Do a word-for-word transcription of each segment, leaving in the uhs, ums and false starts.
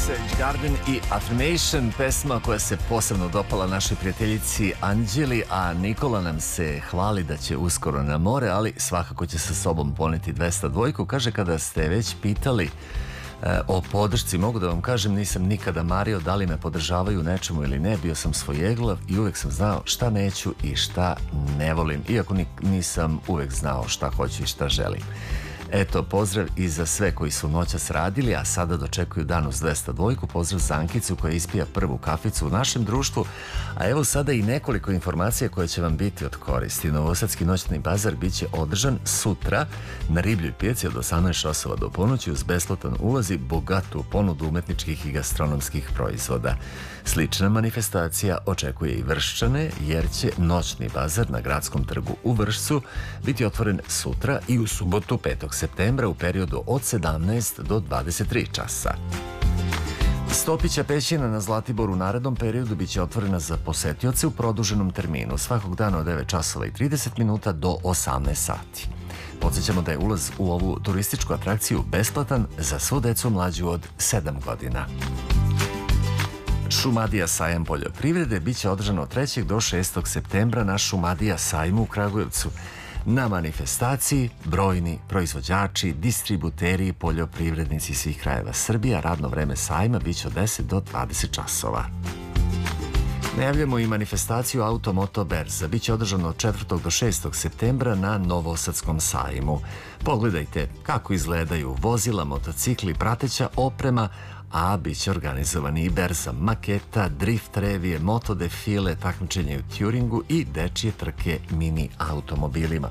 Sage Garden i Affirmation, pesma koja se posebno dopala našoj prijateljici Anđeli, a Nikola nam se hvali da će uskoro na more, ali svakako će sa sobom poneti dvesta dvojku. Kaže, kada ste već pitali e, o podršci, mogu da vam kažem, nisam nikada mario da li me podržavaju nečemu ili ne, bio sam svojeglav i uvek sam znao šta neću i šta ne volim, iako nisam uvek znao šta hoću i šta želim. Eto, pozdrav i za sve koji su noćas radili, a sada dočekuju dan uz dvesta dvojku. Pozdrav za Ankicu koja ispija prvu kaficu u našem društvu. A evo sada i nekoliko informacija koje će vam biti od koristi. Novosadski noćni bazar bit će održan sutra na Ribljoj pijaci od osamnaest časova do ponoći uz besplatan ulaz i bogatu ponudu umetničkih i gastronomskih proizvoda. Slična manifestacija očekuje i Vrščane, jer će noćni bazar na Gradskom trgu u Vršcu biti otvoren sutra i u subotu petog septembra u periodu od sedamnaest do dvadeset tri časa. Stopića pećina na Zlatiboru u narednom periodu biće otvorena za posetioce u produženom terminu svakog dana od devet časova i trideset minuta do osamnaest sati. Podsjećamo da je ulaz u ovu turističku atrakciju besplatan za svu decu mlađu od sedam godina. Šumadija sajam poljoprivrede biće održano od trećeg do šestog septembra na Šumadija sajmu u Kragujevcu. Na manifestaciji brojni proizvođači, distributeri i poljoprivrednici svih krajeva Srbije. Radno vreme sajma biće od deset do dvadeset časova. Najavljamo i manifestaciju Automoto Berza. Biće održano od četvrtog do šestog septembra na Novosadskom sajmu. Pogledajte kako izgledaju vozila, motocikli, prateća oprema, a bit će organizovani i berza maketa, drift revije, motodefile, takmičenje u turingu i dečije trke mini automobilima.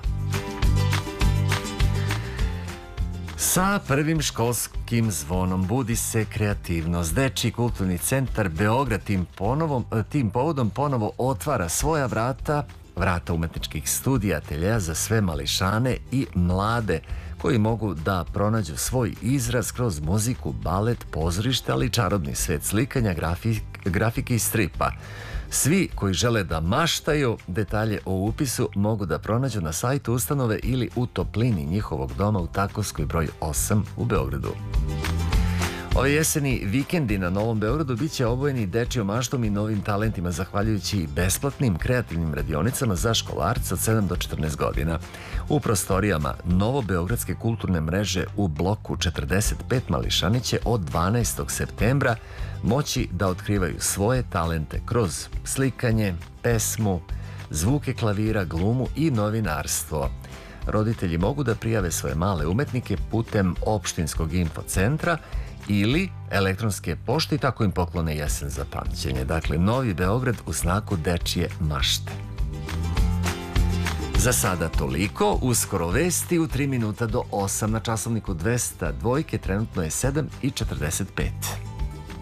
Sa prvim školskim zvonom budi se kreativnost. Dečiji kulturni centar Beograd tim, ponovom, tim povodom ponovo otvara svoja vrata, vrata umetničkih studija, ateljeja za sve mališane i mlade koji mogu da pronađu svoj izraz kroz muziku, balet, pozorište, ali i čarobni svet slikanja, grafik, grafike i stripa. Svi koji žele da maštaju, detalje o upisu mogu da pronađu na sajtu ustanove ili u toplini njihovog doma u Takovskoj broj osam u Beogradu. Ove jeseni vikendi na Novom Beogradu bit će obojeni dečijom maštom i novim talentima zahvaljujući besplatnim kreativnim radionicama za školarce od sedam do četrnaest godina. U prostorijama Novobeogradske kulturne mreže u bloku četrdeset pet mališani će od dvanaestog septembra moći da otkrivaju svoje talente kroz slikanje, pesmu, zvuke klavira, glumu i novinarstvo. Roditelji mogu da prijave svoje male umetnike putem opštinskog infocentra ili elektronske pošte i tako im poklone jesen za pamćenje. Dakle, Novi Beograd u znaku dečije mašte. Za sada toliko, uskoro vesti u tri minuta do osam na časovniku dvesta dvojke, trenutno je sedam i četrdeset pet.